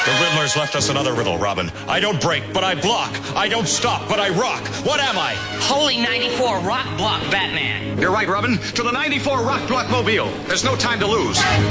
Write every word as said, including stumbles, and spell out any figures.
The Riddler's left us another riddle, Robin. I don't break, but I block. I don't stop, but I rock. What am I? Holy ninety-four Rock Block Batman. You're right, Robin. To the ninety-four Rock Block Mobile. There's no time to lose.